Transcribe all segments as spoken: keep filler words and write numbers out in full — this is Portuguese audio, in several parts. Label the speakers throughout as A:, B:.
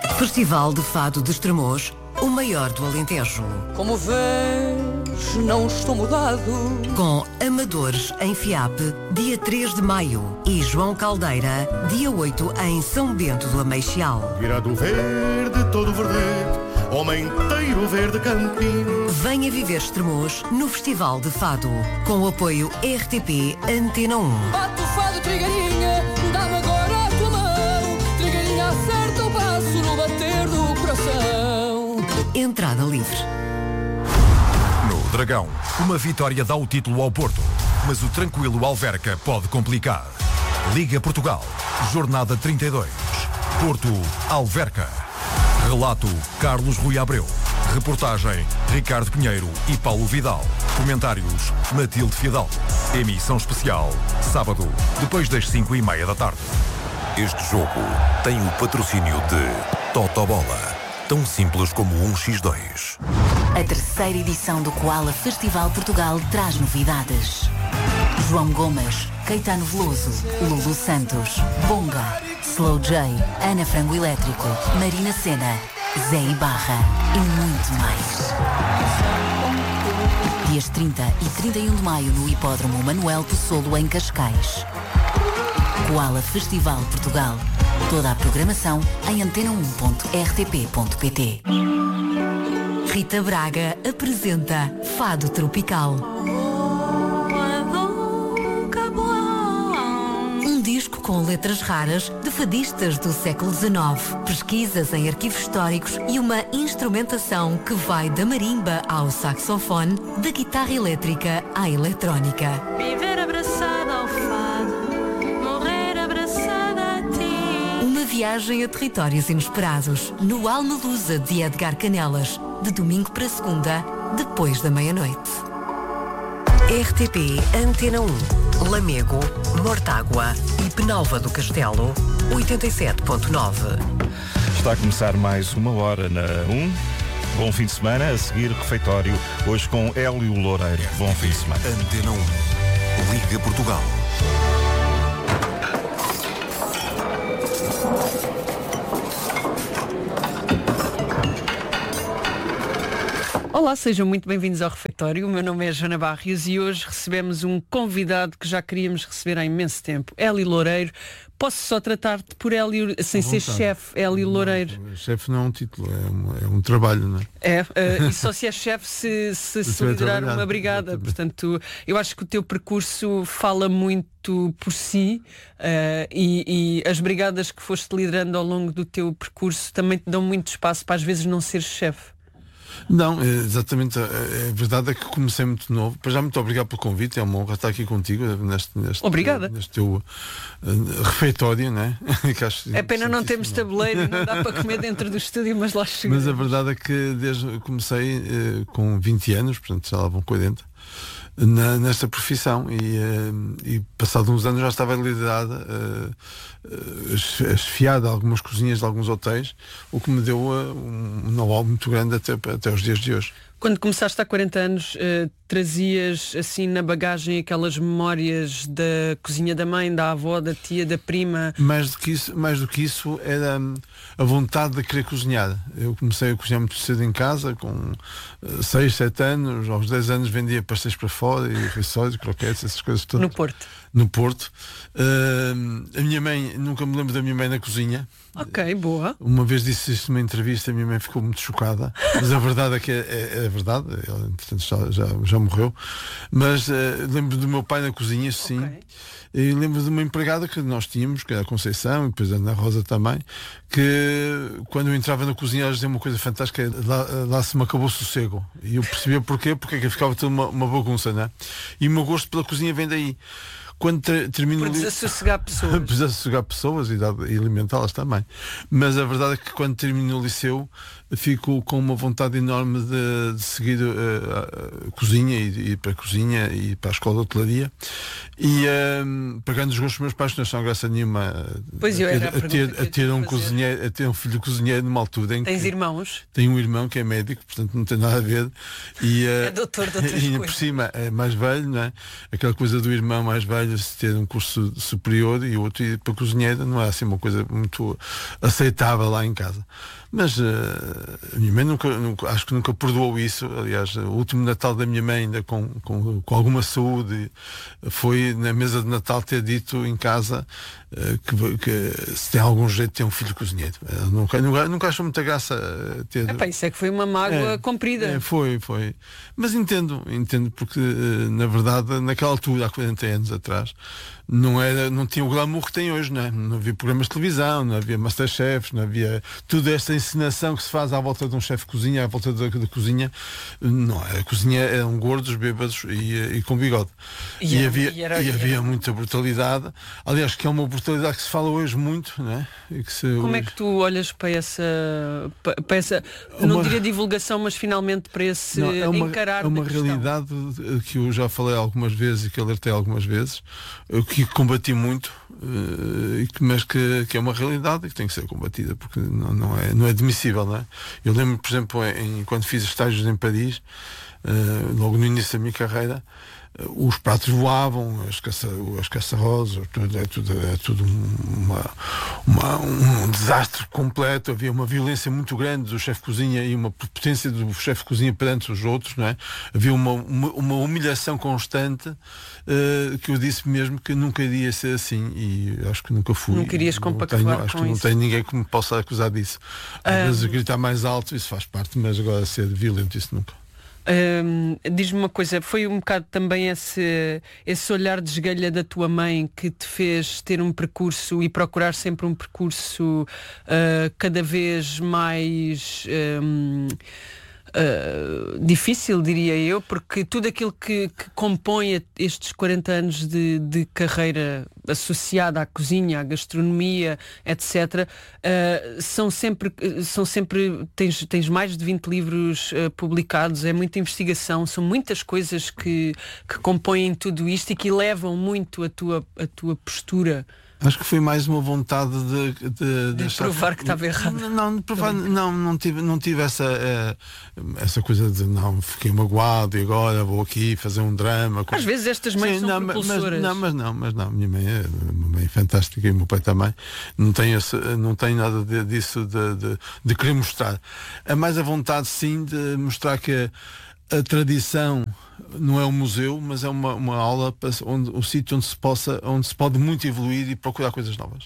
A: Festival de Fado de Estremoz, o maior do Alentejo.
B: Como vês, não estou mudado.
A: Com Amadores em Fiape, dia três de maio. E João Caldeira, dia oito em São Bento do Ameixal.
C: Virado verde, todo verdete, homem inteiro verde campino.
A: Venha viver Estremoz no Festival de Fado, com o apoio R T P Antena um.
B: Bate o fado, Trigueirinha, dá-me agora a tua mão. Trigueirinha, acerta o passo no bater do coração.
A: Entrada livre.
D: No Dragão, uma vitória dá o título ao Porto, mas o tranquilo Alverca pode complicar. Liga Portugal, jornada trinta e dois. Porto, Alverca. Relato, Carlos Rui Abreu. Reportagem, Ricardo Pinheiro e Paulo Vidal. Comentários, Matilde Fidalgo. Emissão especial, sábado, depois das cinco e meia da tarde. Este jogo tem o patrocínio de Totobola. Tão simples como um por dois.
E: A terceira edição do Koala Festival Portugal traz novidades. João Gomes, Caetano Veloso, Lulu Santos, Bonga, Slow J, Ana Frango Elétrico, Marina Sena, Zé Ibarra e muito mais. Dias trinta e trinta e um de maio no Hipódromo Manuel Possolo, em Cascais. Koala Festival Portugal. Toda a programação em antena um ponto r t p ponto p t.
A: Rita Braga apresenta Fado Tropical. Um disco com letras raras de fadistas do século dezenove, pesquisas em arquivos históricos e uma instrumentação que vai da marimba ao saxofone, da guitarra elétrica à eletrónica.
F: Viver abraçada ao fado, morrer abraçada a ti.
A: Uma viagem a territórios inesperados no Alma-Lusa de Edgar Canelas, de domingo para segunda, depois da meia-noite. R T P Antena um, Lamego, Mortágua e Penalva do Castelo, oitenta e sete ponto nove.
G: Está a começar mais uma hora na um. Bom fim de semana. A seguir, refeitório, hoje com Hélio Loureiro. Bom fim de semana.
D: Antena um, Liga Portugal.
H: Olá, sejam muito bem-vindos ao Refeitório. O meu nome é Joana Barrios e hoje recebemos um convidado que já queríamos receber há imenso tempo, Hélio Loureiro. Posso só tratar-te por Hélio, sem ser chefe, Hélio Loureiro?
I: Chefe não é um título, é um, é um trabalho, não é?
H: É, uh, e só se é chefe se, se, se liderar uma brigada. Portanto, eu acho que o teu percurso fala muito por si uh, e, e as brigadas que foste liderando ao longo do teu percurso também te dão muito espaço para às vezes não ser chefe.
I: Não, é, exatamente, a, a verdade é que comecei muito novo. Para já, muito obrigado pelo convite, é uma honra estar aqui contigo neste, neste,
H: Obrigada.
I: neste teu uh, refeitório, né?
H: É pena não termos tabuleiro, não dá para comer dentro do estúdio, mas lá chegamos.
I: Mas a verdade é que desde que comecei uh, com vinte anos, portanto já lá vão quarenta, na, nesta profissão e, uh, e passados uns anos já estava liderada, uh, uh, esfiada algumas cozinhas de alguns hotéis, o que me deu uh, um know-how muito grande até, até os dias de hoje.
H: Quando começaste há quarenta anos, uh, trazias assim na bagagem aquelas memórias da cozinha da mãe, da avó, da tia, da prima?
I: Mais do que isso, mais do que isso era hum, a vontade de querer cozinhar. Eu comecei a cozinhar muito cedo em casa, com seis, sete anos, aos dez anos vendia pastéis para fora e rissóis, croquetes, essas coisas todas.
H: No Porto?
I: No Porto. Uh, a minha mãe, nunca me lembro da minha mãe na cozinha.
H: Ok, boa.
I: Uma vez disse isto numa entrevista, a minha mãe ficou muito chocada, mas a verdade é que é, é, é verdade, ela entretanto já, já, já morreu, mas uh, lembro do meu pai na cozinha, sim. Okay. E lembro de uma empregada que nós tínhamos, que era a Conceição, e depois a Ana Rosa também, que quando eu entrava na cozinha ela dizia uma coisa fantástica, lá, lá se me acabou o sossego. E eu percebia porquê, porque é que ficava toda uma, uma bagunça, né? E o meu gosto pela cozinha vem daí. Quando ter, termino
H: por desassossegar pessoas.
I: Desassossegar pessoas e, e alimentá-las também. Mas a verdade é que quando termino o liceu fico com uma vontade enorme de, de seguir uh, a, a cozinha e ir para a cozinha e para a escola de hotelaria e uh, pagando os gostos dos meus pais, não são graça nenhuma
H: pois
I: a,
H: eu era
I: a, a ter, a ter um cozinheiro, a ter um filho cozinheiro numa altura em
H: Tens
I: que
H: irmãos?
I: Tenho um irmão que é médico, portanto não tem nada a ver e, uh,
H: é doutor de outras
I: e
H: coisas.
I: Por cima é mais velho, não é? Aquela coisa do irmão mais velho trabalho se ter um curso superior e o outro ir para cozinheira, não é assim uma coisa muito aceitável lá em casa. Mas uh, a minha mãe nunca, nunca, acho que nunca perdoou isso. Aliás, o último Natal da minha mãe, ainda com, com, com alguma saúde, foi na mesa de Natal ter dito em casa uh, que, que se tem algum jeito de ter um filho cozinheiro. Uh, nunca, nunca, nunca achou muita graça ter.
H: Epá, isso é que foi uma mágoa
I: é,
H: comprida.
I: É, foi, foi. Mas entendo, entendo porque uh, na verdade, naquela altura, há quarenta anos atrás, não, era, não tinha o glamour que tem hoje, não é? Não havia programas de televisão, não havia Masterchefs, não havia toda esta encenação que se faz à volta de um chefe de cozinha, à volta da, da cozinha. Não, a cozinha eram gordos, bêbados e, e com bigode. E, e, havia, e, era, e havia era... muita brutalidade. Aliás, que é uma brutalidade que se fala hoje muito, não é? E que se,
H: Como
I: hoje...
H: é que tu olhas para essa, para essa
I: uma...
H: não diria divulgação, mas finalmente para esse
I: não, é uma,
H: encarar
I: é uma realidade que eu já falei algumas vezes e que alertei algumas vezes, que combati muito, uh, mas que, que é uma realidade e que tem que ser combatida, porque não, não, é, não é admissível, não é? Eu lembro, por exemplo, em, quando fiz estágios em Paris, uh, logo no início da minha carreira, uh, os pratos voavam, as, caça, as caçarrosas, tudo, é tudo, é tudo uma, uma, um desastre completo. Havia uma violência muito grande do chefe de cozinha e uma potência do chefe de cozinha perante os outros, não é? Havia uma, uma, uma humilhação constante, uh, que eu disse mesmo que nunca iria ser assim, e acho que nunca fui.
H: Não querias compactuar com
I: acho que não
H: isso.
I: tenho ninguém que me possa acusar disso. Às um... vezes gritar mais alto, isso faz parte, mas agora ser violento, isso nunca.
H: Um, diz-me uma coisa, foi um bocado também esse, esse olhar de esgalha da tua mãe que te fez ter um percurso e procurar sempre um percurso uh, cada vez mais um, uh, difícil, diria eu, porque tudo aquilo que, que compõe estes quarenta anos de, de carreira associada à cozinha, à gastronomia, etcétera, uh, são sempre, são sempre tens, tens mais de vinte livros uh, publicados, é muita investigação, são muitas coisas que, que compõem tudo isto e que elevam muito a tua, a tua postura.
I: Acho que foi mais uma vontade de, de,
H: de, de
I: achar...
H: provar que estava errado.
I: Não, não, provar, não, não tive, não tive essa, é, essa coisa de não, fiquei magoado e agora vou aqui fazer um drama.
H: Às vezes estas mães Sim, são
I: não,
H: propulsoras.
I: Mas, não, mas não, mas não. Minha mãe é uma mãe fantástica e o meu pai também. Não tem, esse, não tem nada de, disso de, de, de querer mostrar. É mais a vontade, sim, de mostrar que a, a tradição não é um museu, mas é uma, uma aula para onde, um sítio onde se possa, onde se pode muito evoluir e procurar coisas novas.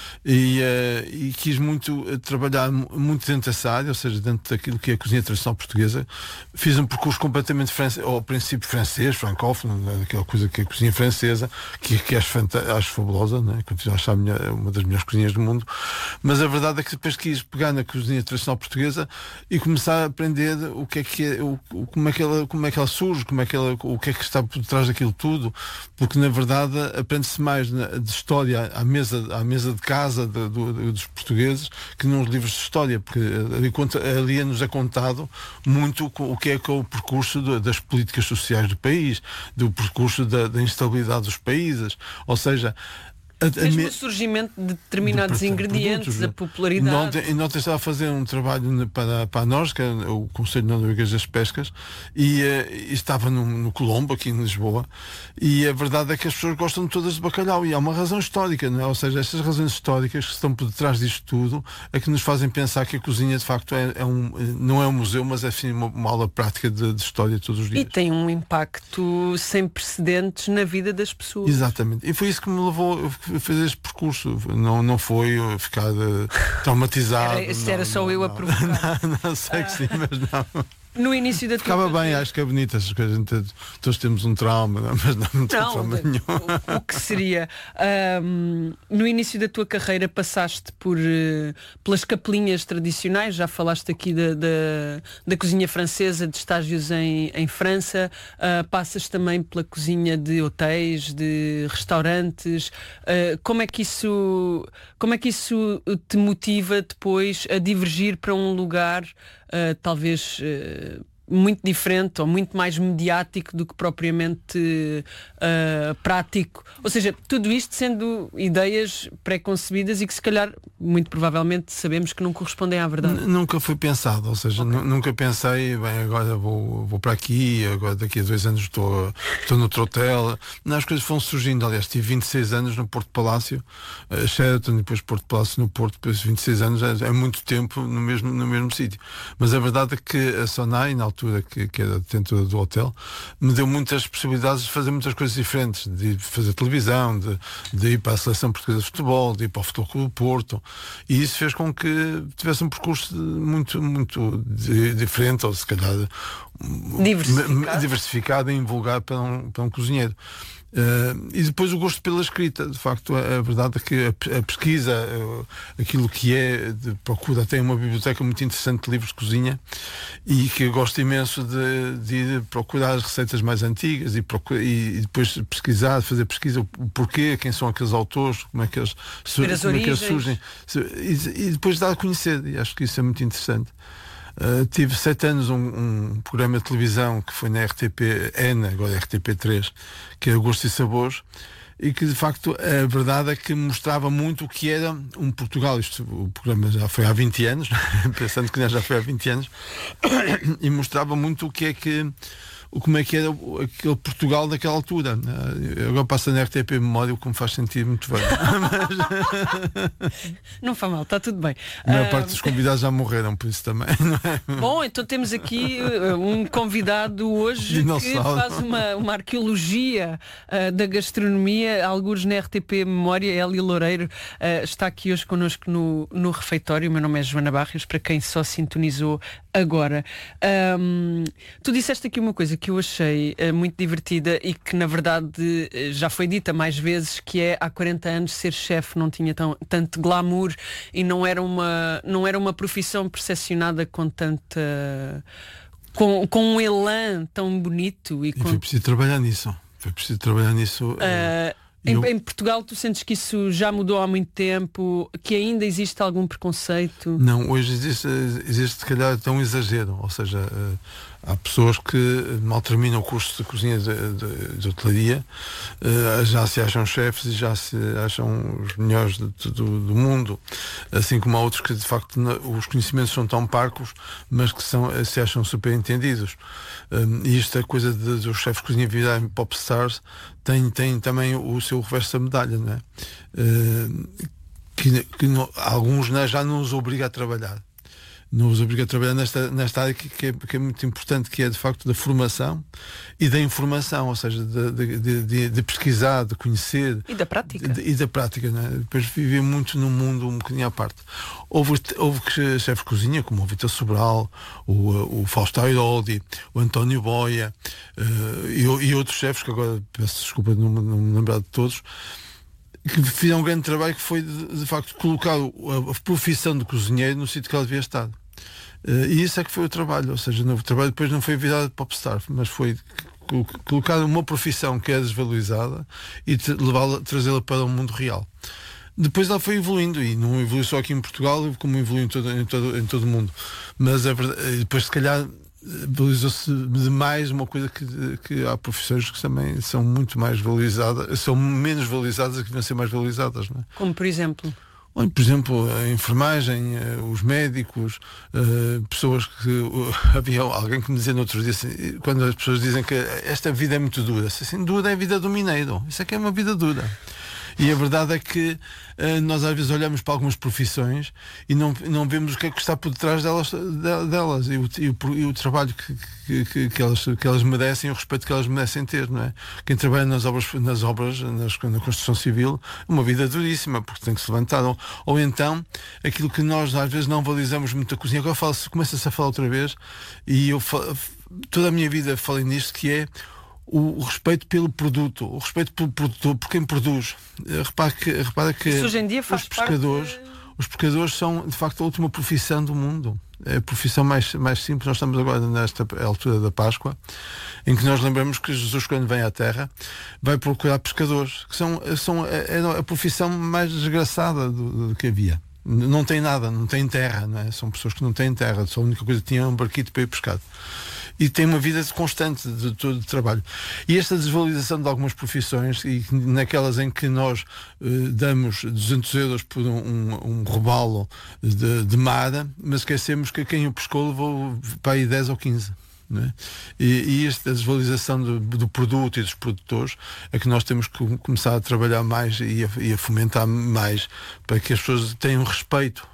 I: E, uh, e quis muito uh, trabalhar muito dentro dessa área, ou seja, dentro daquilo que é a cozinha tradicional portuguesa. Fiz um percurso completamente francês, ao princípio francês, francófono, aquela coisa que é a cozinha francesa, que, que acho, acho fabulosa, né? Continuo a achar a minha, uma das melhores cozinhas do mundo. Mas a verdade é que depois quis pegar na cozinha tradicional portuguesa e começar a aprender o que é que é, o, como é que ela, como é que ela surge, como é que ela, o que é que está por trás daquilo tudo, porque na verdade aprende-se mais na, de história à mesa, à mesa de casa de, de, dos portugueses que nos livros de história, porque ali, ali nos é contado muito o que é, que é o percurso de, das políticas sociais do país, do percurso da, da instabilidade dos países, ou seja,
H: mesmo o surgimento de determinados de ingredientes, a popularidade.
I: E ontem estava a fazer um trabalho para, para a Nós, que é o Conselho de Noruegas das Pescas, e, e estava no, no Colombo, aqui em Lisboa, e a verdade é que as pessoas gostam todas de bacalhau, e há uma razão histórica, não é? Ou seja, estas razões históricas que estão por detrás disto tudo é que nos fazem pensar que a cozinha de facto é, é um, não é um museu, mas é assim, uma, uma aula prática de, de história todos os dias.
H: E tem um impacto sem precedentes na vida das pessoas.
I: Exatamente, e foi isso que me levou a fazer este percurso. Não, não foi ficar uh, traumatizado.
H: Era, se
I: não,
H: era só
I: não,
H: eu
I: não.
H: a provocar.
I: Não, não sei que sim, mas não.
H: No início da
I: Ficava
H: tua
I: bem,
H: carreira...
I: acho que é bonito, acho que a gente, todos temos um trauma, mas não, não tem
H: não,
I: trauma nenhum.
H: O, o que seria? Um, no início da tua carreira passaste por, uh, pelas capelinhas tradicionais, já falaste aqui da, da, da cozinha francesa, de estágios em, em França, uh, passas também pela cozinha de hotéis, de restaurantes. Uh, como é que isso, como é que isso te motiva depois a divergir para um lugar Uh, talvez uh, muito diferente ou muito mais mediático do que propriamente uh, prático. Ou seja, tudo isto sendo ideias pré-concebidas e que se calhar, muito provavelmente, sabemos que não correspondem à verdade.
I: N- nunca foi pensado, ou seja, okay. nunca pensei, bem, agora vou, vou para aqui, agora daqui a dois anos estou, estou no outro hotel. Não, as coisas foram surgindo. Aliás, tive vinte e seis anos no Porto Palácio, uh, Sheraton, depois Porto Palácio no Porto, depois vinte e seis anos, é, é muito tempo no mesmo, no mesmo sítio. Mas a verdade é que a Sonai, na altura que, que era detentora do hotel, me deu muitas possibilidades de fazer muitas coisas diferentes, de fazer televisão, de, de ir para a seleção portuguesa de futebol, de ir para o Futebol Clube do Porto, e isso fez com que tivesse um percurso muito, muito de, diferente, ou se calhar
H: diversificado,
I: diversificado e invulgar para um, para um cozinheiro. Uh, e depois o gosto pela escrita. De facto, a, a verdade é que a, a pesquisa, uh, aquilo que é de procura, tem uma biblioteca muito interessante de livros de cozinha, e que eu gosto imenso de, de ir procurar as receitas mais antigas e, procura, e, e depois pesquisar, fazer pesquisa, o porquê, quem são aqueles autores, como é que eles, como é que eles surgem, e, e depois dar a conhecer, e acho que isso é muito interessante. Uh, tive sete anos um, um programa de televisão que foi na R T P N, agora R T P três, que é Gosto e Sabores, e que de facto a verdade é que mostrava muito o que era um Portugal. Isto, o programa já foi há vinte anos, pensando que já foi há vinte anos, e mostrava muito o que é que como é que era aquele Portugal daquela altura. Agora passa na R T P Memória, o que me faz sentir muito bem.
H: Mas... Não faz mal, está tudo bem.
I: A maior uh... parte dos convidados já morreram, por isso também, não é?
H: Bom, então temos aqui uh, um convidado hoje Dinossauro. que faz uma, uma arqueologia uh, da gastronomia, alguns na R T P Memória. Hélio Loureiro uh, está aqui hoje connosco no, no refeitório. O meu nome é Joana Barrios, para quem só sintonizou agora. Um, tu disseste aqui uma coisa que eu achei uh, muito divertida e que na verdade uh, já foi dita mais vezes, que é há quarenta anos ser chefe não tinha tão, tanto glamour e não era uma, não era uma profissão percepcionada com tanta com, com um elan tão bonito. E,
I: e
H: com...
I: foi preciso trabalhar nisso. Foi preciso trabalhar nisso.
H: Uh, Em, eu... em Portugal tu sentes que isso já mudou há muito tempo, que ainda existe algum preconceito?
I: Não, hoje existe, existe se calhar até um exagero, ou seja, uh, há pessoas que mal terminam o curso de cozinha de, de, de hotelaria, uh, já se acham chefes e já se acham os melhores de, de, do, do mundo, assim como há outros que de facto os conhecimentos são tão parcos, mas que são, se acham super entendidos. Um, e isto é coisa de, de os chefes de cozinha virarem popstars, tem, tem também o seu reverso da medalha, não é? Uh, que que não, alguns não, já não os obriga a trabalhar. Não os obriga a trabalhar nesta, nesta área que, que, é, que é muito importante, que é de facto da formação e da informação, ou seja, de, de, de, de pesquisar, de conhecer.
H: E da prática.
I: De, e da prática, não é? Depois viver muito num mundo um bocadinho à parte. Houve, houve chefes de cozinha, como o Vítor Sobral, o, o Fausto Airoldi, o António Boia, uh, e, e outros chefes, que agora peço desculpa de não, não me lembrar de todos, que fizeram um grande trabalho, que foi de, de facto colocar a, a profissão de cozinheiro no sítio que ela devia estar. Uh, e isso é que foi o trabalho, ou seja, o trabalho depois não foi virado popstar, mas foi colocar uma profissão que é desvalorizada e levá-la, trazê-la para o mundo real. Depois ela foi evoluindo, e não evoluiu só aqui em Portugal, como evoluiu em todo, em todo, em todo o mundo. Mas é verdade, depois se calhar valorizou-se demais uma coisa que, que há profissões que também são muito mais valorizadas, são menos valorizadas e que devem ser mais valorizadas, não é?
H: Como por exemplo?
I: Por exemplo, a enfermagem, os médicos, pessoas que... Havia alguém que me dizia no outro dia, assim, quando as pessoas dizem que esta vida é muito dura, assim, dura é a vida do mineiro, isso é que é uma vida dura. E a verdade é que uh, nós às vezes olhamos para algumas profissões e não, não vemos o que é que está por detrás delas, delas e, o, e, o, e o trabalho que, que, que, elas, que elas merecem, o respeito que elas merecem ter, não é? Quem trabalha nas obras, nas obras nas, na construção civil, uma vida duríssima, porque tem que se levantar. Ou, ou então, aquilo que nós às vezes não valorizamos muito a cozinha, agora falo, começa-se a falar outra vez, e eu falo, toda a minha vida falei nisto, que é O, o respeito pelo produto, o respeito pelo produtor, por quem produz. Repara que, repara que
H: hoje em dia faz
I: os pescadores,
H: parte...
I: os pescadores são de facto a última profissão do mundo. É a profissão mais, mais simples. Nós estamos agora nesta altura da Páscoa, em que nós lembramos que Jesus, quando vem à Terra, vai procurar pescadores, que são, são a, a profissão mais desgraçada do, do que havia. Não tem nada, não tem terra, não é? São pessoas que não têm terra, só a única coisa que tinham é um barquito para ir pescar. e tem uma vida constante de todo de trabalho. E esta desvalorização de algumas profissões, e naquelas em que nós eh, damos duzentos euros por um, um, um robalo de, de mara, mas esquecemos que quem o pescou levou para aí dez ou quinze. Né? E, e esta desvalorização do, do produto e dos produtores é que nós temos que começar a trabalhar mais e a, e a fomentar mais para que as pessoas tenham respeito.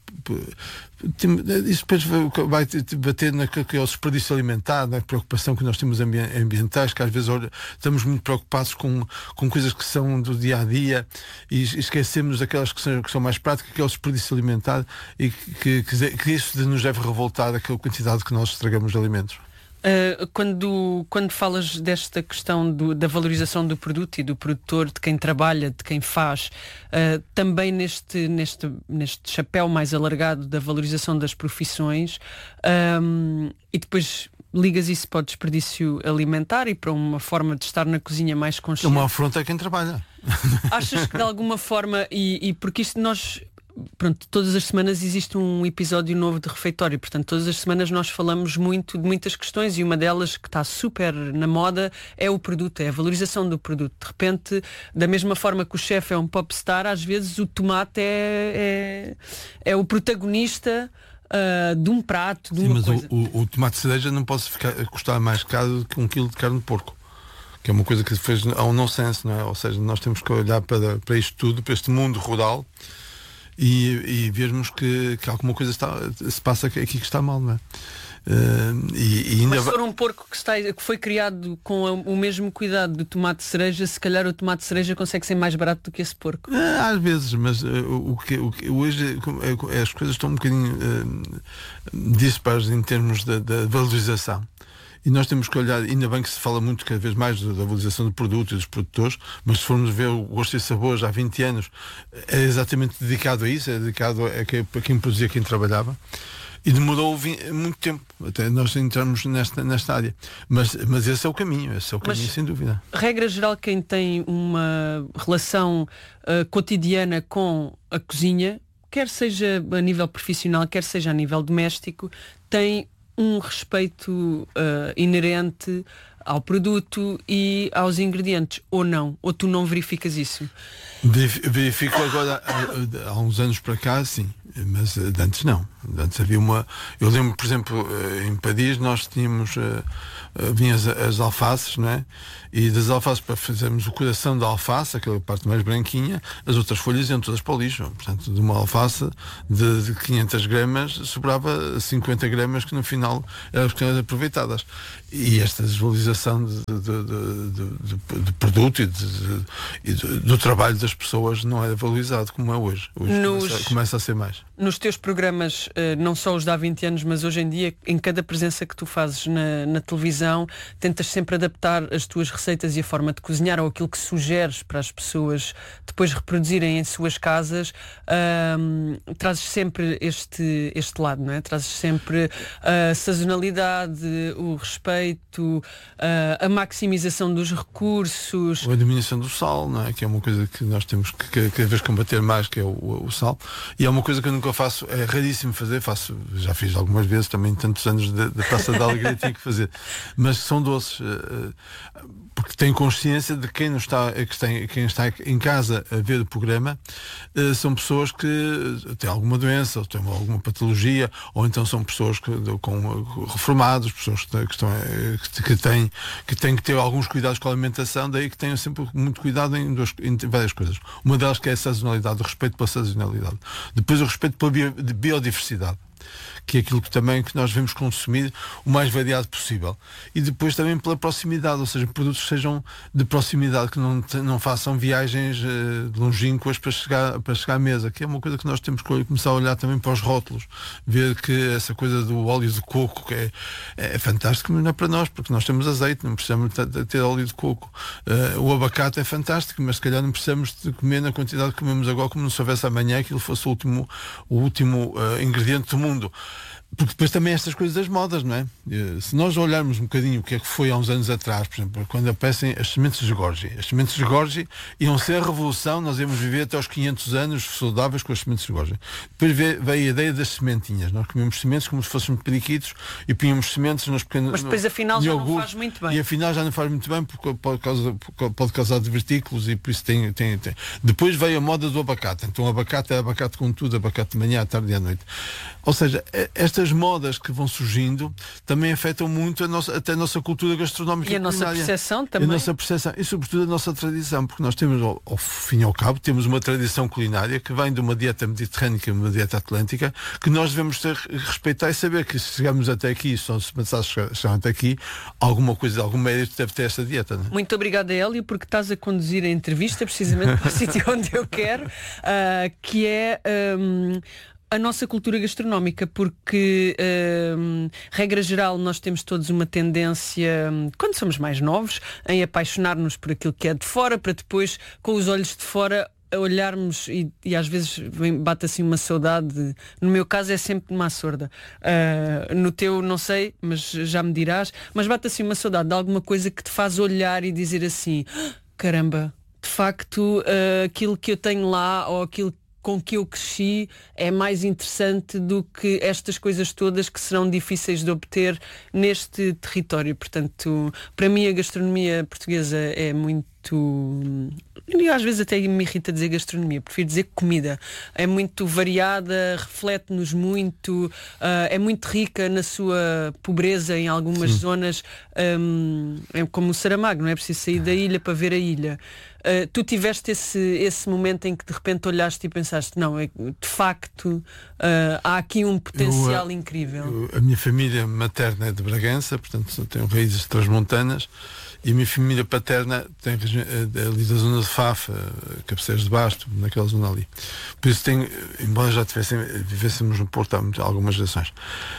I: Isso depois vai bater naquele desperdício alimentar, na preocupação que nós temos ambientais, que às vezes olha, estamos muito preocupados com, com coisas que são do dia a dia e esquecemos daquelas que são, que são mais práticas, que é o desperdício alimentar, e que, que, que isso nos deve revoltar aquela quantidade que nós estragamos de alimentos.
H: Uh, quando, quando falas desta questão do, da valorização do produto e do produtor, de quem trabalha, de quem faz, uh, também neste, neste, neste chapéu mais alargado da valorização das profissões, um, e depois ligas isso para o desperdício alimentar e para uma forma de estar na cozinha mais consciente.
I: Uma afronta a quem trabalha.
H: Achas que de alguma forma, e, e porque isto nós... Pronto, todas as semanas existe um episódio novo de Refeitório, portanto todas as semanas nós falamos muito de muitas questões, e uma delas que está super na moda é o produto, é a valorização do produto. De repente, da mesma forma que o chefe é um popstar, às vezes o tomate é, é, é o protagonista uh, de um prato, de
I: Sim,
H: uma
I: mas
H: coisa.
I: O, o, o tomate cereja não pode ficar, custar mais caro do que um quilo de carne de porco, que é uma coisa que fez ao nonsense, não é? Ou seja, nós temos que olhar para, para isto tudo, para este mundo rural, e, e vermos que, que alguma coisa está, se passa aqui que está mal, não é? Uh, e, e ainda...
H: Mas se for um porco que, está, que foi criado com a, o mesmo cuidado do tomate cereja, se calhar o tomate cereja consegue ser mais barato do que esse porco.
I: Uh, às vezes, mas uh, o, que, o que hoje uh, as coisas estão um bocadinho uh, dispares em termos da, da valorização. E nós temos que olhar, ainda bem que se fala muito cada vez mais da valorização do produto e dos produtores, mas se formos ver o Gosto e Sabores há vinte anos, é exatamente dedicado a isso, é dedicado a quem, a quem produzia, a quem trabalhava. E demorou muito tempo até nós entramos nesta, nesta área. Mas, mas esse é o caminho, esse é o caminho, mas, sem dúvida.
H: Regra geral, quem tem uma relação uh, cotidiana com a cozinha, quer seja a nível profissional, quer seja a nível doméstico, tem um respeito uh, inerente ao produto e aos ingredientes, ou não? Ou tu não verificas isso?
I: Verifico agora, há, há uns anos para cá, sim, mas de antes não. De antes havia uma... Eu lembro, por exemplo, em Paris nós tínhamos... vinham as, as alfaces, não é? E das alfaces, para fazermos o coração da alface, aquela parte mais branquinha, as outras folhas iam todas para o lixo. Portanto, de uma alface de, de quinhentas gramas sobrava cinquenta gramas que no final eram as que eram aproveitadas. E esta desvalorização de, de, de, de, de, de produto e, de, de, e de, do trabalho das pessoas não é valorizado como é hoje. Hoje
H: Nos...
I: começa, começa a ser mais.
H: Nos teus programas, não só os de há vinte anos, mas hoje em dia, em cada presença que tu fazes na, na televisão, tentas sempre adaptar as tuas receitas e a forma de cozinhar, ou aquilo que sugeres para as pessoas depois reproduzirem em suas casas. Um, trazes sempre este, este lado, não é? Trazes sempre a sazonalidade, o respeito, uh, a maximização dos recursos.
I: A diminuição do sal, não é? Que é uma coisa que nós temos que cada vez combater mais, que é o, o sal. E é uma coisa que eu nunca faço, é raríssimo fazer, faço, já fiz algumas vezes, também tantos anos da Praça da Alegria tinha que fazer. Mas são doces, porque tenho consciência de quem não está, que tem, quem está em casa a ver o programa, são pessoas que têm alguma doença, ou têm alguma patologia, ou então são pessoas que, com reformados, pessoas que, estão, que, têm, que têm que ter alguns cuidados com a alimentação, daí que tenham sempre muito cuidado em, duas, em várias coisas. Uma delas que é a sazonalidade, o respeito pela sazonalidade. Depois o respeito pela biodiversidade, que é aquilo que também que nós devemos consumir o mais variado possível. E depois também pela proximidade, ou seja, produtos que sejam de proximidade, que não, não façam viagens uh, longínquas para chegar, para chegar à mesa, que é uma coisa que nós temos que começar a olhar também para os rótulos, ver que essa coisa do óleo de coco, que é, é fantástico, mas não é para nós, porque nós temos azeite, não precisamos de ter óleo de coco. Uh, o abacate é fantástico, mas se calhar não precisamos de comer na quantidade que comemos agora, como se houvesse amanhã, aquilo fosse o último, o último uh, ingrediente do mundo. Porque depois também estas coisas das modas, não é? Se nós olharmos um bocadinho o que é que foi há uns anos atrás, por exemplo, quando aparecem as sementes de Gorgi. As sementes de Gorgi iam ser a revolução, nós íamos viver até aos quinhentos anos saudáveis com as sementes de Gorgi. Depois veio a ideia das sementinhas. Nós comíamos sementes como se fôssemos periquitos e punhamos sementes nos pequenos...
H: Mas depois afinal já não faz muito bem.
I: E afinal já não faz muito bem porque pode causar, pode causar divertículos e por isso tem, tem, tem... Depois veio a moda do abacate. Então o abacate é abacate com tudo, abacate de manhã, à tarde e à noite. Ou seja, estas modas que vão surgindo também afetam muito a nossa, até a nossa cultura gastronómica
H: e a nossa percepção também.
I: E a nossa percepção e sobretudo a nossa tradição, porque nós temos, ao, ao fim e ao cabo, temos uma tradição culinária que vem de uma dieta mediterrânica, uma dieta atlântica, que nós devemos ter, respeitar e saber que se chegamos até aqui, se os pensados chegaram até aqui, alguma coisa, algum mérito deve ter esta dieta. Não é?
H: Muito obrigada, Hélio, porque estás a conduzir a entrevista precisamente para o sítio onde eu quero, uh, que é... Um, a nossa cultura gastronómica, porque hum, regra geral nós temos todos uma tendência, quando somos mais novos, em apaixonar-nos por aquilo que é de fora, para depois, com os olhos de fora, a olharmos e, e às vezes vem, bate assim uma saudade. No meu caso é sempre uma sorda. Uh, no teu não sei, mas já me dirás. Mas bate assim uma saudade de alguma coisa que te faz olhar e dizer assim, caramba, de facto uh, aquilo que eu tenho lá ou aquilo com que eu cresci é mais interessante do que estas coisas todas que serão difíceis de obter neste território. Portanto, para mim a gastronomia portuguesa é muito... E às vezes até me irrita dizer gastronomia, prefiro dizer comida. É muito variada, reflete-nos muito, uh, é muito rica na sua pobreza em algumas Sim. zonas, um, é como o Saramago, não é preciso sair da ilha para ver a ilha. Uh, tu tiveste esse, esse momento em que de repente olhaste e pensaste, não, é, de facto uh, há aqui um potencial eu, incrível.
I: Eu, a minha família materna é de Bragança, portanto tenho raízes transmontanas. E a minha família paterna tem ali da zona de Fafa, Cabeceiros de Basto, naquela zona ali. Por isso tenho, embora já tivessem, vivêssemos no Porto há algumas gerações.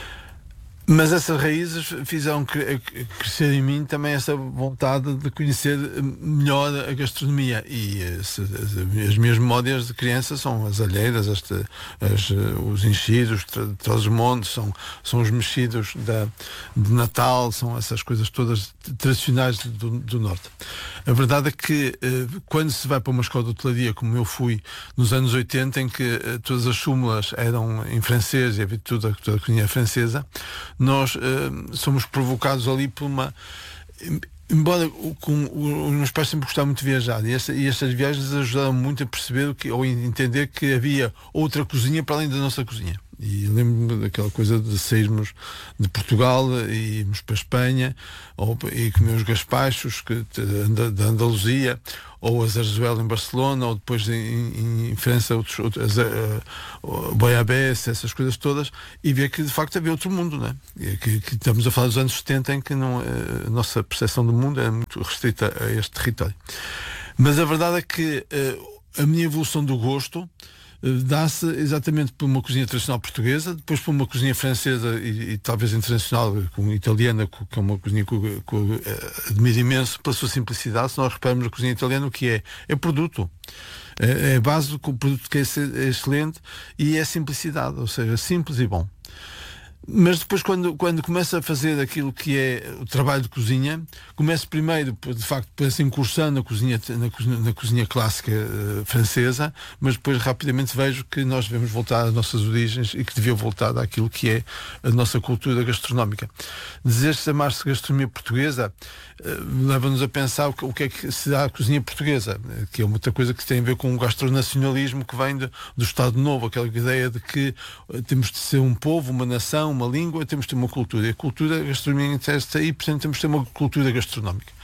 I: Mas essas raízes fizeram crescer em mim também essa vontade de conhecer melhor a gastronomia. E as, as minhas memórias de criança são as alheiras, as, as, os enchidos de Trás-os-Montes, são, são os mexidos da, de Natal, são essas coisas todas tradicionais do, do Norte. A verdade é que quando se vai para uma escola de hotelaria, como eu fui nos anos oitenta, em que todas as súmulas eram em francês e havia toda, toda a cozinha francesa, nós uh, somos provocados ali por uma... Embora com, os meus pais sempre gostaram muito de viajar e, essa, e estas viagens ajudaram muito a perceber o que, ou a entender que havia outra cozinha para além da nossa cozinha. E lembro-me daquela coisa de sairmos de Portugal e irmos para a Espanha ou, e comer os gazpachos que, da Andaluzia, ou a zarzuela em Barcelona, ou depois em, em França outros, outros, uh, Boiabés, essas coisas todas, e ver que de facto havia outro mundo, não é? E que, que estamos a falar dos anos setenta, em que não, uh, a nossa percepção do mundo é muito restrita a este território. Mas a verdade é que uh, a minha evolução do gosto dá-se exatamente por uma cozinha tradicional portuguesa, depois por uma cozinha francesa e, e talvez internacional, como italiana, que é uma cozinha que eu admiro imenso pela sua simplicidade. Se nós reparamos na cozinha italiana, o que é? É produto. É, é a base do produto, que é excelente, e é simplicidade, ou seja, simples e bom. Mas depois, quando, quando começa a fazer aquilo que é o trabalho de cozinha, começo primeiro, de facto, por essa incursão na cozinha, na cozinha, na cozinha clássica uh, francesa, mas depois rapidamente vejo que nós devemos voltar às nossas origens e que devia voltar àquilo que é a nossa cultura gastronómica. Dizer chamar-se gastronomia portuguesa uh, leva-nos a pensar o que, o que é que será a cozinha portuguesa, que é muita coisa que tem a ver com o gastronacionalismo que vem de, do Estado Novo, aquela ideia de que uh, temos de ser um povo, uma nação, uma língua, temos de ter uma cultura. E a cultura, a gastronomia interessa aí, portanto temos de ter uma cultura gastronómica.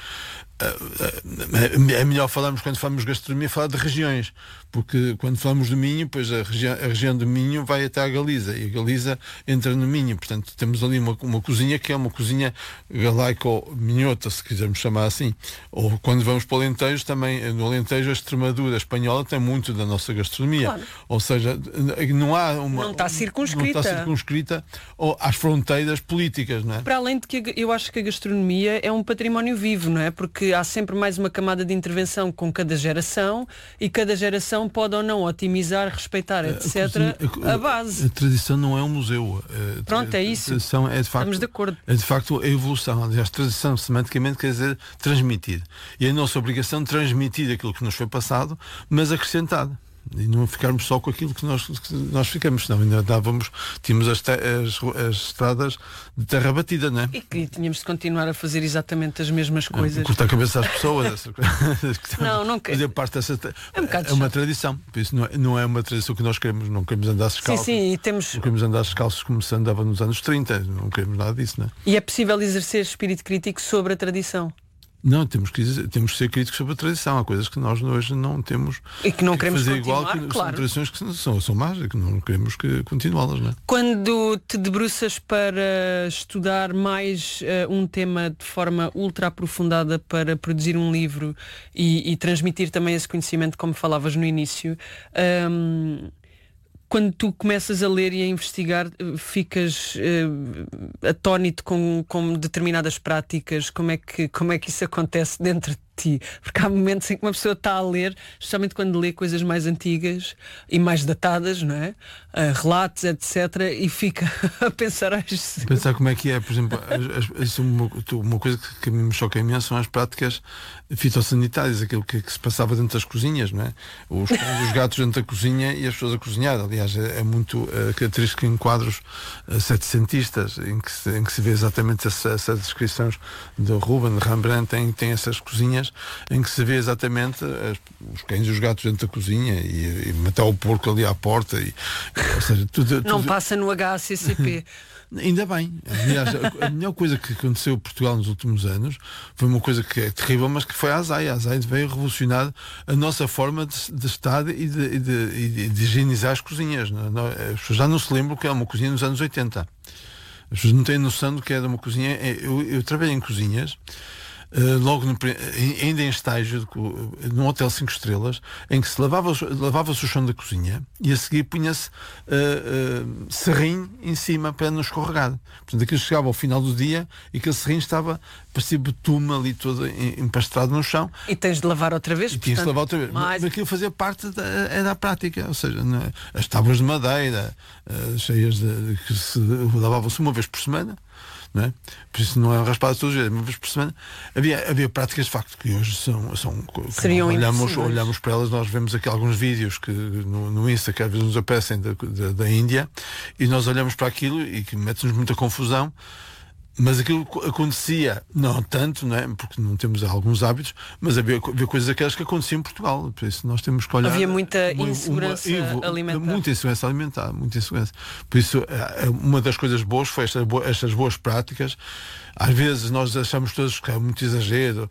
I: É melhor falarmos, quando falamos de gastronomia, falar de regiões, porque quando falamos do Minho, pois a, regi a região do Minho vai até a Galiza, e a Galiza entra no Minho, portanto temos ali uma, uma cozinha que é uma cozinha galaico-minhota, se quisermos chamar assim. Ou quando vamos para o Alentejo, também no Alentejo a Extremadura espanhola tem muito da nossa gastronomia, claro. Ou seja, não há uma...
H: Não está circunscrita.
I: Não está circunscrita ou às fronteiras políticas, não é?
H: Para além de que eu acho que a gastronomia é um património vivo, não é? Porque que há sempre mais uma camada de intervenção com cada geração e cada geração pode ou não otimizar, respeitar, etcétera, a, cozinha, a, a base.
I: A tradição não é um museu. A,
H: Pronto, é isso.
I: A tradição é de facto,
H: Estamos de acordo.
I: É de facto a evolução. Aliás, tradição semanticamente quer dizer transmitir. E a nossa obrigação de transmitir aquilo que nos foi passado, mas acrescentado. E não ficarmos só com aquilo que nós, que nós ficamos, senão ainda dávamos, tínhamos as, te, as, as estradas de terra batida, não é?
H: E que tínhamos de continuar a fazer exatamente as mesmas coisas.
I: Cortar a cabeça às pessoas.
H: Não, não quero.
I: Fazer parte dessa.
H: É, um
I: é uma tradição. Por isso não é, não é uma tradição que nós queremos. Não queremos andar descalços.
H: Sim, sim, e temos.
I: Não queremos andar descalços como se andava nos anos trinta. Não queremos nada disso, não é?
H: E é possível exercer espírito crítico sobre a tradição.
I: Não, temos que, temos que ser críticos sobre a tradição. Há coisas que nós hoje não temos
H: e que não que queremos
I: fazer
H: continuar,
I: igual, que
H: claro.
I: São tradições que são, são más e que não queremos que continuá-las, não é?
H: Quando te debruças para estudar mais uh, um tema de forma ultra aprofundada para produzir um livro e, e transmitir também esse conhecimento, como falavas no início, um, quando tu começas a ler e a investigar, ficas uh, atónito com, com determinadas práticas, como é, que, como é que isso acontece dentro de ti? Porque há momentos em que uma pessoa está a ler, especialmente quando lê coisas mais antigas e mais datadas, não é? Uh, relatos, etcétera, e fica a pensar...
I: Pensar como é que é, por exemplo, as, as, uma, uma coisa que, que me choca imenso são as práticas fitossanitárias, aquilo que, que se passava dentro das cozinhas, não é? Os, os gatos dentro da cozinha e as pessoas a cozinhar. Aliás, é, é muito uh, característico em quadros uh, setecentistas, em que, se, em que se vê exatamente essa, essas descrições de Rubens, de Rembrandt, tem, tem essas cozinhas em que se vê exatamente as, os cães e os gatos dentro da cozinha e, e matar o porco ali à porta e, ou seja, tudo, tudo...
H: Não passa no H A C C P.
I: Ainda bem. Aliás, a, a melhor coisa que aconteceu em Portugal nos últimos anos foi uma coisa que é terrível, mas que foi a ASAI. A ASAI veio revolucionar a nossa forma de, de estar e de, e de, e de, de higienizar as cozinhas. As pessoas já não se lembram que é uma cozinha nos anos oitenta. As pessoas não têm noção do que era uma cozinha. Eu, eu trabalhei em cozinhas. Uh, logo no, ainda em estágio de, num hotel cinco estrelas em que se lavava, lavava-se o chão da cozinha e a seguir punha-se uh, uh, serrinho em cima para não escorregar. Portanto, aquilo chegava ao final do dia e aquele serrinho estava, parecia betume ali todo empastrado no chão.
H: E tens de lavar outra vez?
I: E tinhas de lavar outra vez. Mais... Mas aquilo fazia parte da, era da prática, ou seja, né, as tábuas de madeira uh, cheias de, de que se lavavam-se uma vez por semana. Não é? Por isso não é raspado todos os dias, uma vez por semana. Havia, havia práticas de facto que hoje são, são
H: seriam
I: olhamos, olhamos para elas, nós vemos aqui alguns vídeos que no, no Insta que às vezes nos aparecem da, da, da Índia e nós olhamos para aquilo e que mete-nos muita confusão. Mas aquilo acontecia, não tanto, não é? Porque não temos alguns hábitos, mas havia, havia coisas aquelas que aconteciam em Portugal. Por isso nós temos que olhar.
H: Havia muita insegurança uma, uma, alimentar.
I: Muita insegurança alimentar, muita insegurança. Por isso, uma das coisas boas foi estas, estas boas práticas. Às vezes nós achamos todos que é muito exagero,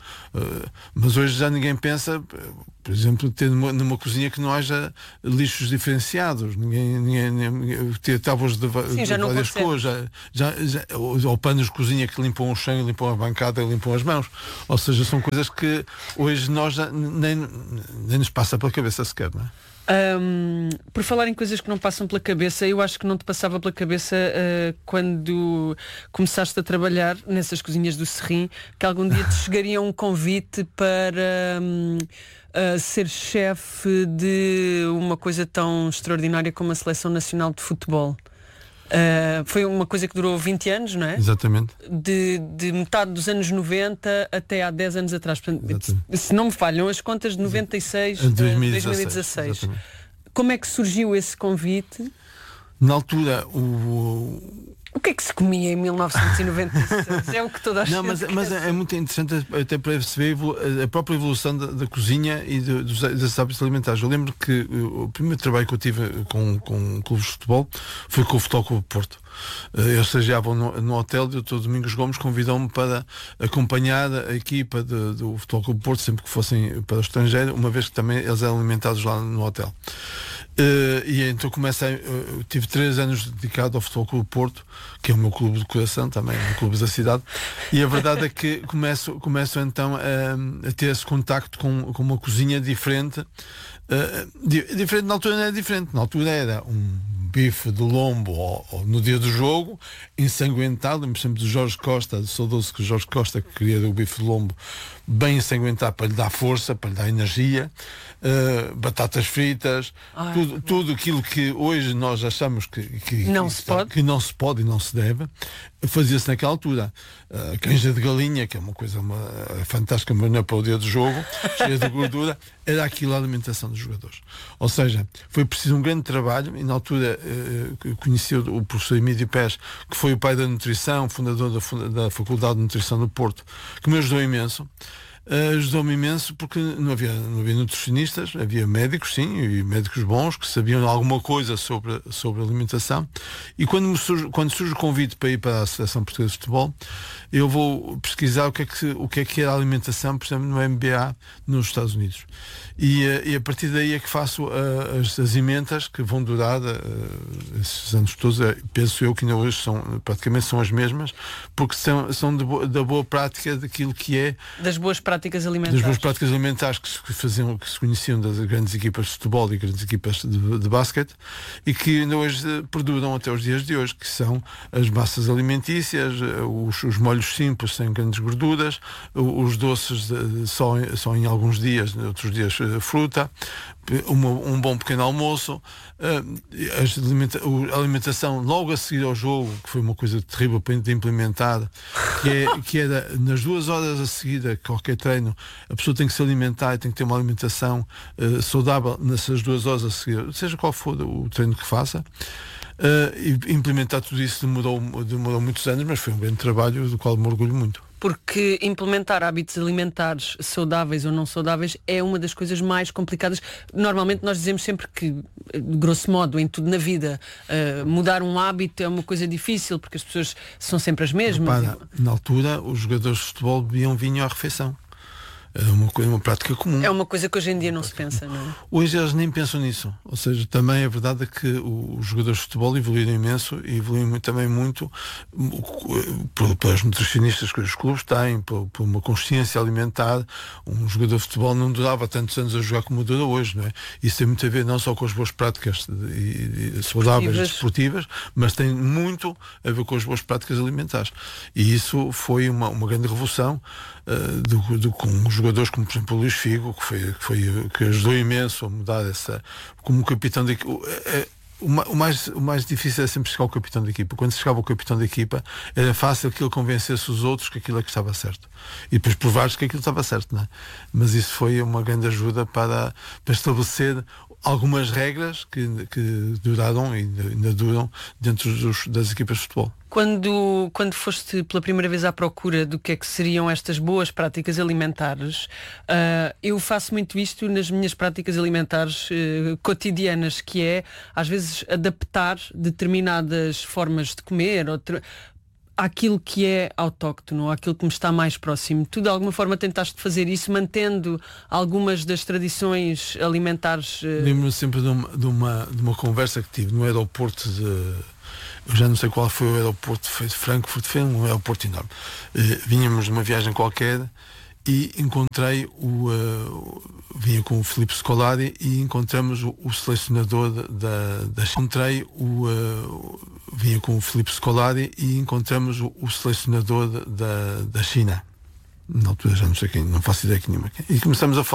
I: mas hoje já ninguém pensa, por exemplo, ter numa, numa cozinha que não haja lixos diferenciados, ninguém, ninguém, ninguém ter tábuas de,
H: Sim,
I: de várias cores, já, já, já, ou, ou panos de cozinha que limpam o chão, limpam a bancada, limpam as mãos. Ou seja, são coisas que hoje nós já, nem, nem nos passa pela cabeça sequer, não é?
H: Um, por falar em coisas que não passam pela cabeça, eu acho que não te passava pela cabeça uh, quando começaste a trabalhar nessas cozinhas do Serrim, que algum dia te chegaria um convite para um, uh, ser chefe de uma coisa tão extraordinária como a Seleção Nacional de Futebol. Uh, foi uma coisa que durou vinte anos, não é?
I: Exatamente.
H: De, de metade dos anos noventa até há dez anos atrás. Portanto, se não me falham as contas, de noventa e seis a dois mil e dezasseis. Como é que surgiu esse convite?
I: Na altura, o...
H: O que é que se comia em mil novecentos e noventa e seis? É o que toda a gente
I: Não, mas, mas é, é muito interessante até para perceber a própria evolução da, da cozinha e de, dos, dos hábitos alimentares. Eu lembro que o primeiro trabalho que eu tive com, com clubes de futebol foi com o Futebol Clube Porto. Eles estagiavam no, no hotel e o doutor Domingos Gomes convidou-me para acompanhar a equipa de, do Futebol Clube Porto sempre que fossem para o estrangeiro, uma vez que também eles eram alimentados lá no hotel. Uh, e então comecei, uh, tive três anos dedicado ao Futebol Clube Porto, que é o meu clube de coração, também é um clube da cidade, e a verdade é que começo, começo então a, a ter esse contacto com, com uma cozinha diferente. Uh, di, diferente na altura não era diferente, na altura era um bife de lombo ou, ou no dia do jogo, ensanguentado. Lembro sempre do Jorge Costa, do saudoso que o Jorge Costa que queria o bife de lombo bem ensanguentado para lhe dar força, para lhe dar energia. Uh, batatas fritas, Ai, tudo, tudo aquilo que hoje nós achamos que, que,
H: não,
I: que,
H: se pode.
I: que não se pode e não se deve, fazia-se naquela altura. Uh, canja de galinha, que é uma coisa uma, fantástica, mas não é para o dia do jogo, cheia de gordura, era aquilo a alimentação dos jogadores. Ou seja, foi preciso um grande trabalho, e na altura uh, conheci o professor Emílio Pés, que foi o pai da nutrição, fundador da, da Faculdade de Nutrição do Porto, que me ajudou imenso. Uh, ajudou-me imenso porque não havia, não havia nutricionistas, havia médicos, sim, e médicos bons que sabiam alguma coisa sobre, sobre alimentação. E quando, me surge, quando surge o convite para ir para a Seleção Portuguesa de Futebol, eu vou pesquisar o que é que, o que, é, que é a alimentação, por exemplo, no M B A nos Estados Unidos. E, uh, e a partir daí é que faço uh, as, as ementas que vão durar uh, esses anos todos. Uh, penso eu que ainda hoje são, praticamente são as mesmas, porque são, são de bo- da boa prática daquilo que é...
H: Das boas práticas práticas alimentares.
I: Das boas práticas alimentares que se, que faziam, que se conheciam das grandes equipas de futebol e grandes equipas de, de basquete e que ainda hoje perduram até os dias de hoje, que são as massas alimentícias, os, os molhos simples sem grandes gorduras, os doces de, de, só, só em alguns dias, outros dias fruta, uma, um bom pequeno almoço, a alimenta, a alimentação logo a seguir ao jogo, que foi uma coisa terrível para implementar, que, é, que era nas duas horas a seguir a qualquer treino, a pessoa tem que se alimentar e tem que ter uma alimentação uh, saudável nessas duas horas a seguir, seja qual for o treino que faça. Uh, e implementar tudo isso demorou, demorou muitos anos, mas foi um grande trabalho do qual me orgulho muito.
H: Porque implementar hábitos alimentares saudáveis ou não saudáveis é uma das coisas mais complicadas. Normalmente nós dizemos sempre que, de grosso modo, em tudo na vida, uh, mudar um hábito é uma coisa difícil, porque as pessoas são sempre as mesmas.
I: Repara, na altura, os jogadores de futebol bebiam vinho à refeição. É uma, uma prática comum.
H: É uma coisa que hoje em dia não se pensa, não é?
I: Hoje eles nem pensam nisso. Ou seja, também é verdade que os jogadores de futebol evoluíram imenso e evoluíram também muito pelas nutricionistas que os clubes têm, por, por uma consciência alimentar. Um jogador de futebol não durava tantos anos a jogar como dura hoje, não é? Isso tem muito a ver não só com as boas práticas de, de, saudáveis e desportivas, mas tem muito a ver com as boas práticas alimentares. E isso foi uma, uma grande revolução uh, do, do, com os jogadores como, por exemplo, o Luís Figo, que, foi, que, foi, que ajudou imenso a mudar essa, como capitão da equipa. O mais, o mais difícil é sempre chegar ao capitão da equipa. Quando chegava o capitão da equipa, era fácil que ele convencesse os outros que aquilo é que estava certo. E depois provares que aquilo estava certo, não é? Mas isso foi uma grande ajuda para, para estabelecer algumas regras que, que duraram e ainda duram dentro dos, das equipas de futebol.
H: Quando, quando foste pela primeira vez à procura do que é que seriam estas boas práticas alimentares, uh, eu faço muito isto nas minhas práticas alimentares uh, cotidianas, que é, às vezes, adaptar determinadas formas de comer ou ter... àquilo que é autóctono, àquilo que me está mais próximo. Tu, de alguma forma, tentaste fazer isso, mantendo algumas das tradições alimentares... Uh...
I: Lembro-me sempre de uma, de, uma, de uma conversa que tive no aeroporto de... Eu já não sei qual foi o aeroporto, foi de Frankfurt, foi um aeroporto enorme. Uh, vínhamos de uma viagem qualquer e encontrei o... Uh, vinha com o Filipe Scolari e encontramos o, o selecionador da, da China. Encontrei o... Uh, vinha com o Filipe Scolari e encontramos o, o selecionador da, da China. Na altura já não sei quem, não faço ideia que nenhuma. E começamos a falar